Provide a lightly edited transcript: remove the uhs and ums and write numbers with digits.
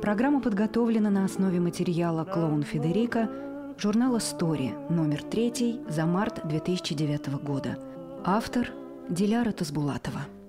Программа подготовлена на основе материала «Клоун Федерико» журнала «Стори», номер 3 за март 2009 года. Автор – Диляра Тасбулатова.